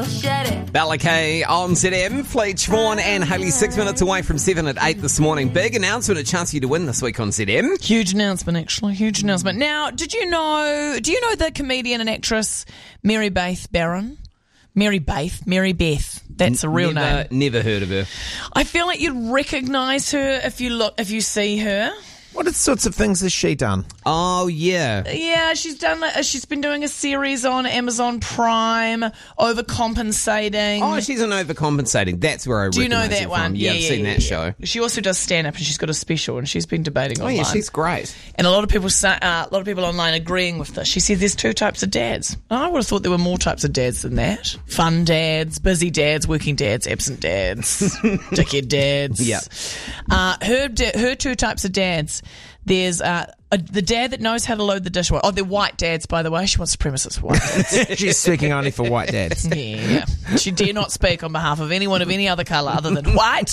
Bella K on ZM. Fleetch, Vaughan and Hayley 6 minutes away from 7 at 8 this morning. Big announcement, a chance for you to win this week on ZM. Huge announcement, actually. Huge announcement. Now, do you know the comedian and actress Mary Beth Barron? Mary Beth. That's a real name. Never heard of her. I feel like you'd recognise her if you see her. What sorts of things has she done? Oh, yeah. Yeah, she's been doing a series on Amazon Prime, overcompensating. Oh, she's an overcompensating. That's where I recognize Do you know her that from. one? Yeah, I've seen that show. She also does stand-up, and she's got a special, and she's been debating online. Oh, yeah, she's great. And a lot of people online agreeing with this. She said there's two types of dads. I would have thought there were more types of dads than that. Fun dads, busy dads, working dads, absent dads, dickhead dads. Yeah. Her two types of dads. There's the dad that knows how to load the dishwasher. Oh, they're white dads, by the way. She wants supremacist white dads. She's speaking only for white dads. Yeah. She dare not speak on behalf of anyone of any other colour other than white.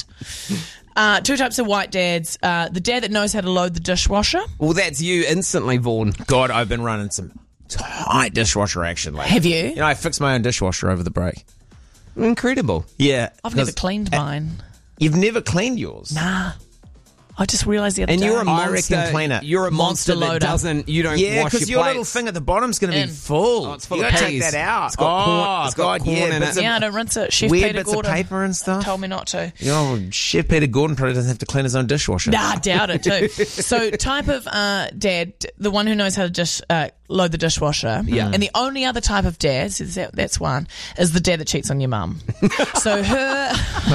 Two types of white dads. The dad that knows how to load the dishwasher. Well, that's you instantly, Vaughan. God, I've been running some tight dishwasher action lately. Have you? You know, I fixed my own dishwasher over the break. Incredible. Yeah. I've never cleaned mine. You've never cleaned yours? Nah. I just realised the other And day. you're a I monster. reckon cleaner. You're a monster Monster that loader. you don't Yeah, wash because your your plates. little thing at the bottom's going to be In. full. Oh, it's full you of gotta peas. take that out. It's got corn. It's got God, corn yeah. in bits it. of Yeah, I don't rinse it. Chef weird Peter bits Gordon of paper and stuff. told me not to. You know, Chef Peter Gordon probably doesn't have to clean his own dishwasher. Nah, I doubt it too. So type of dad, the one who knows how to load the dishwasher. Yeah. And the only other type of dad, that's one, is the dad that cheats on your mum. So her...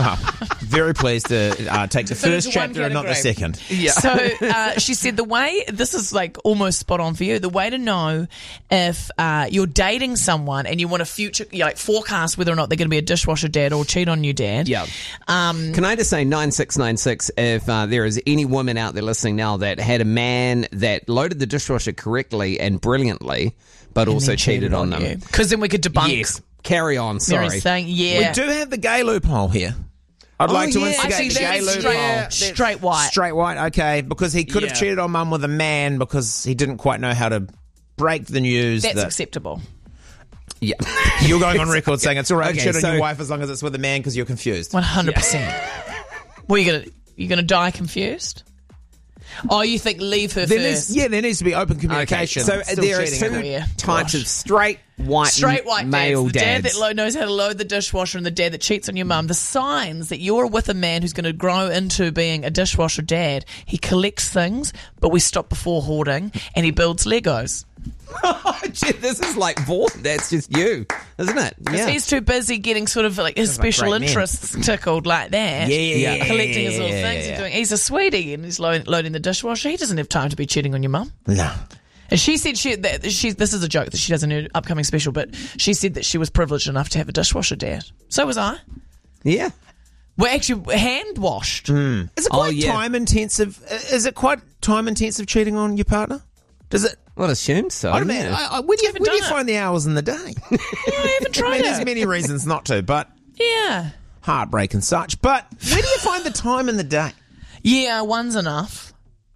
Very pleased to take the Fit first into one chapter and not the category. second. Yeah. So she said the way, this is like almost spot on for you, the way to know if you're dating someone and you want a forecast whether or not they're going to be a dishwasher dad or cheat on you dad. Yeah. Can I just say 9696 if there is any woman out there listening now that had a man that loaded the dishwasher correctly and brilliantly, but also cheated on them? Because then we could debunk. Yes. Carry on. Sorry. Mary's saying, yeah. We do have the gay loophole here. I'd like to yeah. instigate Actually, the gay that's loophole. straight white. Straight white, okay. Because he could have Yeah. cheated on mum with a man because he didn't quite know how to break the news. That's that acceptable. Yeah. You're going on record saying it's all right to Okay, cheat on so- your wife as long as it's with a man because you're confused. 100%. Well, you're gonna die confused? Oh, you think leave her There first? needs to be open Okay. communication. So Still there are cheating, two isn't it? Yeah. types Gosh. of straight white dads. male The dad dads. that knows how to load the dishwasher and the dad that cheats on your mum. The signs that you're with a man who's going to grow into being a dishwasher dad. He collects things, but we stop before hoarding, and he builds Legos. Oh, gee, this is like Vaughan. That's just you, isn't it? Because he's too busy getting sort of like his special great men. interests tickled like that. Yeah. Collecting his little things and doing. He's a sweetie and he's loading the dishwasher. He doesn't have time to be cheating on your mum. No. And she said this is a joke that she does in her upcoming special, but she said that she was privileged enough to have a dishwasher dad. So was I. Yeah. We're actually hand washed. Is it quite yeah. time intensive? Is it quite time intensive cheating on your partner? Does it? Well, assume so. I don't know. yeah. Where do you Haven't done it. find the hours in the day? I haven't tried I mean, there's it. many reasons not to, but Yeah. heartbreak and such. But where do you find the time in the day? Yeah, one's enough.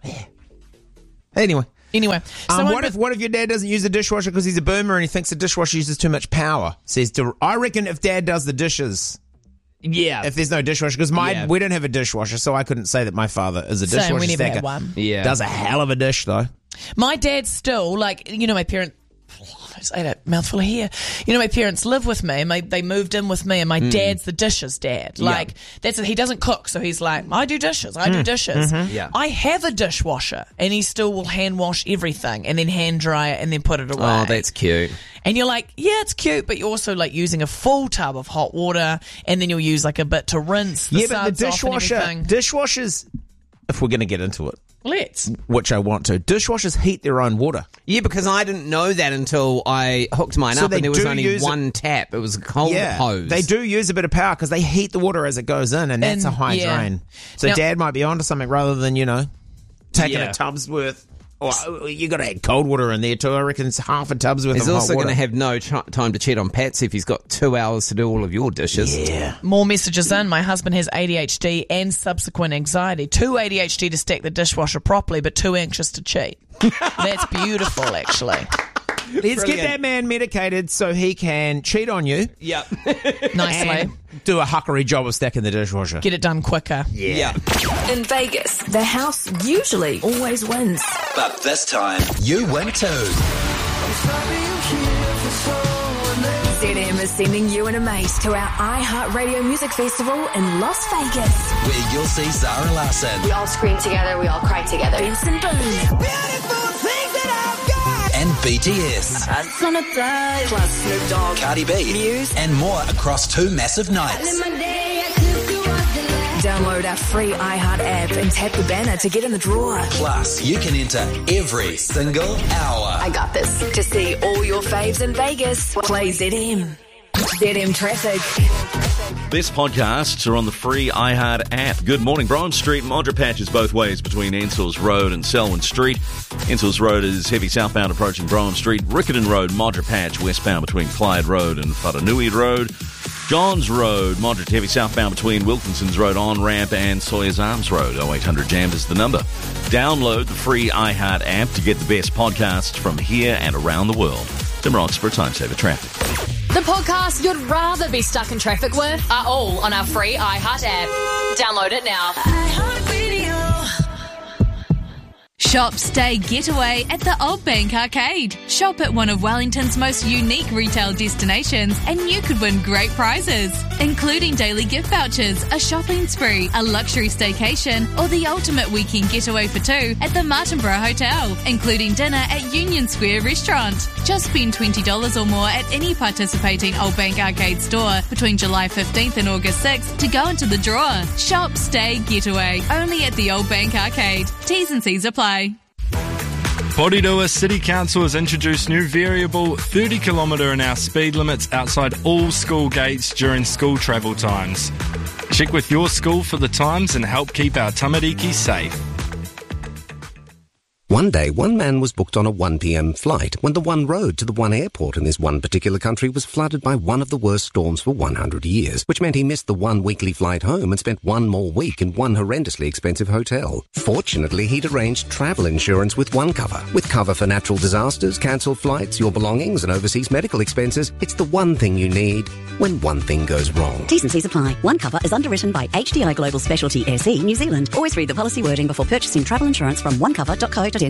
Anyway. So What if your dad doesn't use the dishwasher because he's a boomer and he thinks the dishwasher uses too much power? I reckon if dad does the dishes, Yeah. if there's no dishwasher, because we don't have a dishwasher, so I couldn't say that my father is a Same, dishwasher we never stacker. had one. Yeah. Does a hell of a dish though. My dad's still, like, my parents, I just ate a mouthful of hair. My parents live with me, and they moved in with me, and my dad's the dishes dad. Like, he doesn't cook, so he's like, I do dishes. Yeah. I have a dishwasher, and he still will hand wash everything, and then hand dry it, and then put it away. Oh, that's cute. And you're like, yeah, it's cute, but you're also like using a full tub of hot water, and then you'll use like a bit to rinse the But the suds off and everything. dishwashers, if we're going to get into it, Let's. which I want to, dishwashers heat their own water. Yeah, because I didn't know that until I hooked mine So up they and there was do only use one tap. It was a cold hose. They do use a bit of power because they heat the water as it goes in, and that's And, a high yeah. drain. So Now- dad might be onto something rather than, taking Yeah. a tub's worth. Or you got to add cold water in there too. I reckon it's half a tub's worth He's of hot also water. going to have no time to cheat on Patsy if he's got 2 hours to do all of your dishes. Yeah. More messages in. My husband has ADHD and subsequent anxiety. Too ADHD to stack the dishwasher properly, but too anxious to cheat. That's beautiful, actually. Let's get that man medicated so he can cheat on you. Yep. Nicely. And do a huckery job of stacking the dishwasher. Get it done quicker. Yeah. In Vegas, the house usually always wins. But this time, you win too. ZM is sending you and a mate to our iHeartRadio Music Festival in Las Vegas. Where you'll see Zara Larsson. We all scream together, we all cry together. Benson Boone. And BTS. Plus Snoop Dogg. Cardi B. Muse. And more across 2 massive nights. Download our free iHeart app and tap the banner to get in the draw. Plus, you can enter every single hour. I got this. To see all your faves in Vegas, play ZM. ZM Traffic. Best podcasts are on the free iHeart app. Good morning. Bron Street, Modra patches both ways between Ensel's Road and Selwyn Street. Ensel's Road is heavy southbound approaching Bron Street. Riccarton Road, Modra patch westbound between Clyde Road and Whanganui Road. Johns Road, moderate heavy southbound between Wilkinson's Road on-ramp and Sawyer's Arms Road. 0800 JAM is the number. Download the free iHeart app to get the best podcasts from here and around the world. Tim Rocks for Time Saver Traffic. The podcasts you'd rather be stuck in traffic with are all on our free iHeart app. Download it now. Shop, stay, getaway at the Old Bank Arcade. Shop at one of Wellington's most unique retail destinations and you could win great prizes, including daily gift vouchers, a shopping spree, a luxury staycation, or the ultimate weekend getaway for two at the Martinborough Hotel, including dinner at Union Square Restaurant. Just spend $20 or more at any participating Old Bank Arcade store between July 15th and August 6th to go into the draw. Shop, stay, getaway. Only at the Old Bank Arcade. T's and C's apply. Porirua City Council has introduced new variable 30km/h speed limits outside all school gates during school travel times. Check with your school for the times and help keep our tamariki safe. One day, one man was booked on a 1 p.m. flight when the one road to the one airport in this one particular country was flooded by one of the worst storms for 100 years, which meant he missed the one weekly flight home and spent one more week in one horrendously expensive hotel. Fortunately, he'd arranged travel insurance with OneCover. With cover for natural disasters, cancelled flights, your belongings and overseas medical expenses, it's the one thing you need when one thing goes wrong. T's and C's apply. OneCover is underwritten by HDI Global Specialty SE New Zealand. Always read the policy wording before purchasing travel insurance from onecover.co.nz.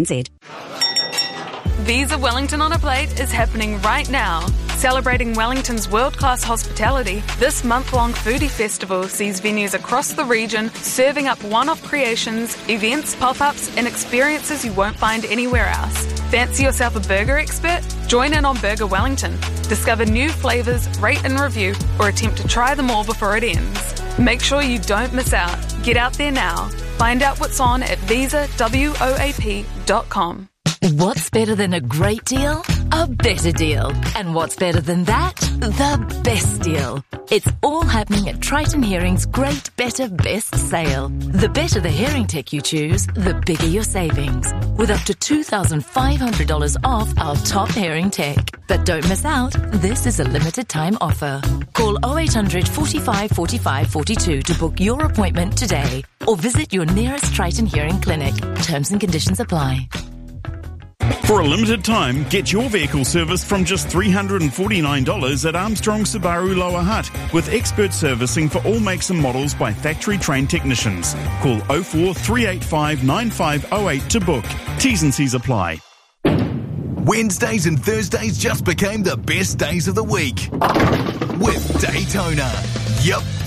Visa Wellington on a Plate is happening right now. Celebrating Wellington's world-class hospitality, this month-long foodie festival sees venues across the region serving up one-off creations, events, pop-ups and experiences you won't find anywhere else. Fancy yourself a burger expert? Join in on Burger Wellington. Discover new flavours, rate and review, or attempt to try them all before it ends. Make sure you don't miss out. Get out there now. Find out what's on at visawoap.com. What's better than a great deal? A better deal. And what's better than that? The best deal. It's all happening at Triton Hearing's Great Better Best sale. The better the hearing tech you choose, the bigger your savings. With up to $2,500 off our top hearing tech. But don't miss out, this is a limited time offer. Call 0800 45 45 42 to book your appointment today. Or visit your nearest Triton Hearing clinic. Terms and conditions apply. For a limited time, get your vehicle serviced from just $349 at Armstrong Subaru Lower Hutt, with expert servicing for all makes and models by factory-trained technicians. Call 04 385 9508 to book. T's and C's apply. Wednesdays and Thursdays just became the best days of the week with Daytona. Yep.